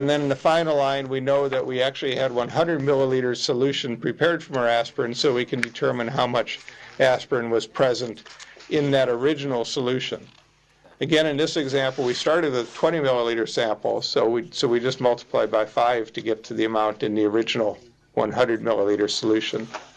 then in the final line, we know that we actually had 100 milliliters solution prepared from our aspirin, so we can determine how much aspirin was present in that original solution. Again, in this example, we started with 20 milliliter sample, so we just multiplied by 5 to get to the amount in the original 100 milliliter solution.